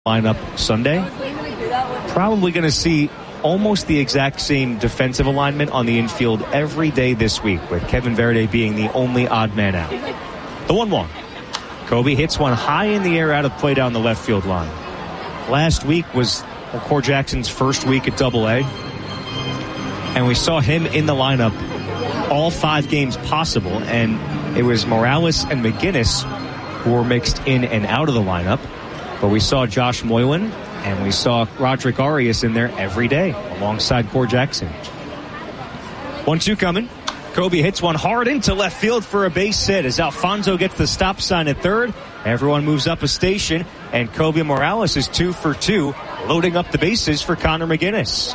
lineup Sunday. Probably going to see almost the exact same defensive alignment on the infield every day this week, with Kevin Verde being the only odd man out. The 1-1. Kobe hits one high in the air out of play down the left field line. Last week was Core Jackson's first week at Double-A, and we saw him in the lineup all 5 games possible, and it was Morales and McGinnis who were mixed in and out of the lineup. But we saw Josh Moylan and we saw Roderick Arias in there every day alongside Core Jackson. 1-2 coming. Kobe hits one hard into left field for a base hit as Alfonso gets the stop sign at third. Everyone moves up a station, and Kobe Morales is 2 for 2, loading up the bases for Connor McGinnis.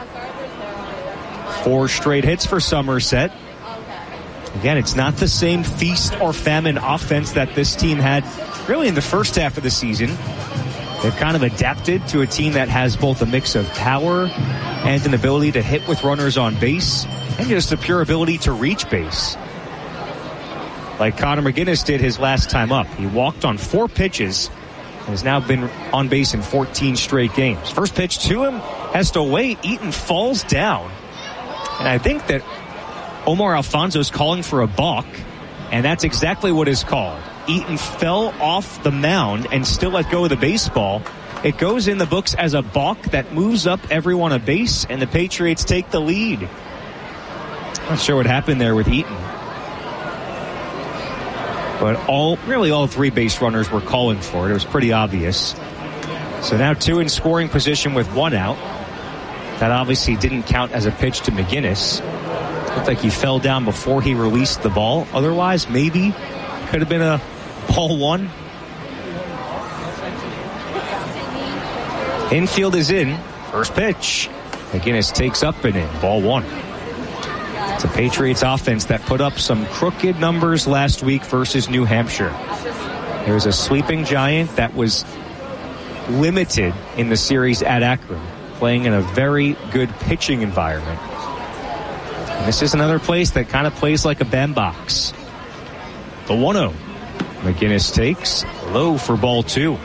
4 straight hits for Somerset. Again, it's not the same feast or famine offense that this team had really in the first half of the season. They've kind of adapted to a team that has both a mix of power and an ability to hit with runners on base, and just a pure ability to reach base, like Connor McGinnis did his last time up. He walked on 4 pitches and has now been on base in 14 straight games. First pitch to him has to wait. Eaton falls down, and I think that Omar Alfonso is calling for a balk, and that's exactly what is called. Eaton fell off the mound and still let go of the baseball. It goes in the books as a balk that moves up everyone a base, and the Patriots take the lead. Not sure what happened there with Eaton, but all 3 base runners were calling for it. It was pretty obvious. So now 2 in scoring position with 1 out. That obviously didn't count as a pitch to McGinnis. Looked like he fell down before he released the ball. Otherwise, maybe could have been a ball 1. Infield is in. First pitch. McGinnis takes up and in. Ball 1. It's a Patriots offense that put up some crooked numbers last week versus New Hampshire. There was a sleeping giant that was limited in the series at Akron, playing in a very good pitching environment. And this is another place that kind of plays like a bandbox. The 1-0. McGinnis takes low for ball 2.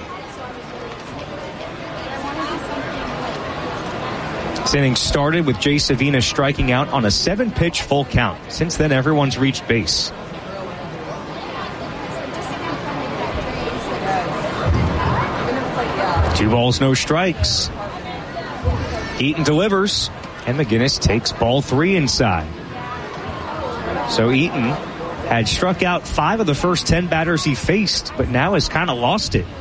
This inning started with Jay Savina striking out on a 7-pitch full count. Since then, everyone's reached base. Two balls, no strikes. Eaton delivers, and McGinnis takes ball 3 inside. So Eaton had struck out 5 of the first 10 batters he faced, but now has kind of lost it.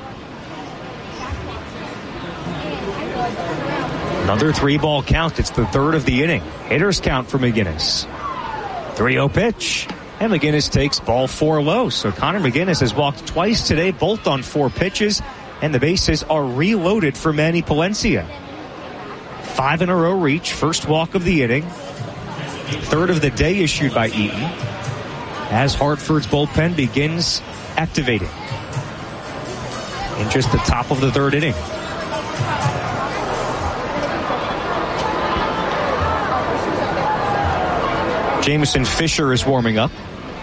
Another 3-ball count. It's the 3rd of the inning. Hitters count for McGinnis. 3-0 pitch, and McGinnis takes ball 4 low. So Connor McGinnis has walked twice today, both on 4 pitches, and the bases are reloaded for Manny Palencia. 5 in a row reach, first walk of the inning. 3rd of the day issued by Eaton, as Hartford's bullpen begins activating in just the top of the 3rd inning. Jameson Fisher is warming up.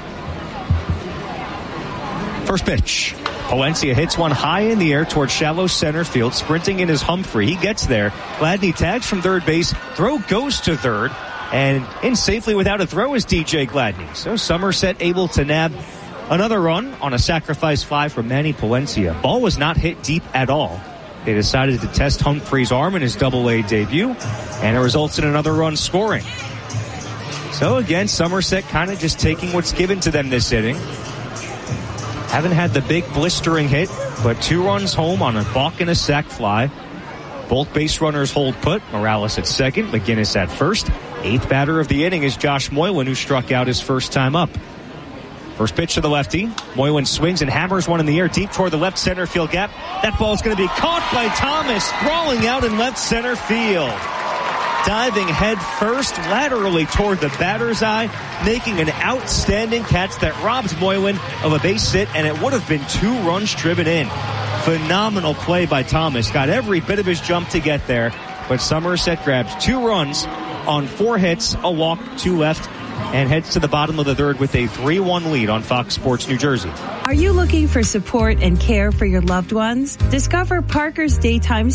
First pitch. Palencia hits one high in the air towards shallow center field. Sprinting in is Humphrey. He gets there. Gladney tags from third base. Throw goes to third. And in safely without a throw is DJ Gladney. So Somerset able to nab another run on a sacrifice fly from Manny Palencia. Ball was not hit deep at all. They decided to test Humphrey's arm in his Double-A debut, and it results in another run scoring. So again, Somerset kind of just taking what's given to them this inning. Haven't had the big blistering hit, but 2 runs home on a balk and a sac fly. Both base runners hold put. Morales at second, McGinnis at first. 8th batter of the inning is Josh Moylan, who struck out his first time up. First pitch to the lefty. Moylan swings and hammers one in the air deep toward the left center field gap. That ball is going to be caught by Thomas, sprawling out in left center field. Diving head first laterally toward the batter's eye, making an outstanding catch that robs Moylan of a base hit, and it would have been 2 runs driven in. Phenomenal play by Thomas. Got every bit of his jump to get there, but Somerset grabs 2 runs on 4 hits, a walk, 2 left, and heads to the bottom of the 3rd with a 3-1 lead on Fox Sports New Jersey. Are you looking for support and care for your loved ones? Discover Parker's Daytime